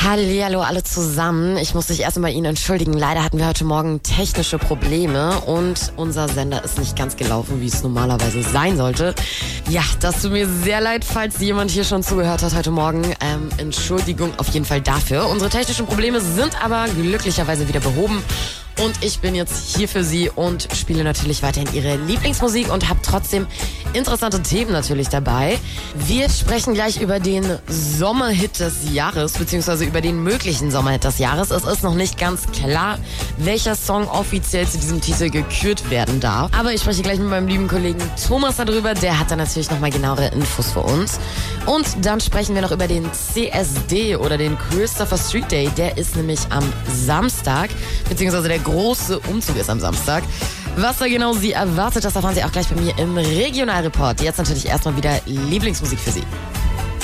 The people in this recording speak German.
Hallihallo alle zusammen. Ich muss mich erst einmal bei Ihnen entschuldigen. Leider hatten wir heute Morgen technische Probleme und unser Sender ist nicht ganz gelaufen, wie es normalerweise sein sollte. Ja, das tut mir sehr leid, falls jemand hier schon zugehört hat heute Morgen. Entschuldigung auf jeden Fall dafür. Unsere technischen Probleme sind aber glücklicherweise wieder behoben. Und ich bin jetzt hier für Sie und spiele natürlich weiterhin Ihre Lieblingsmusik und habe trotzdem interessante Themen natürlich dabei. Wir sprechen gleich über den Sommerhit des Jahres, beziehungsweise über den möglichen Sommerhit des Jahres. Es ist noch nicht ganz klar, welcher Song offiziell zu diesem Titel gekürt werden darf. Aber ich spreche gleich mit meinem lieben Kollegen Thomas darüber. Der hat dann natürlich nochmal genauere Infos für uns. Und dann sprechen wir noch über den CSD oder den Christopher Street Day. Der ist nämlich am Samstag, beziehungsweise der große Umzug ist am Samstag. Was da genau Sie erwartet, das erfahren Sie auch gleich bei mir im Regionalreport. Jetzt natürlich erstmal wieder Lieblingsmusik für Sie.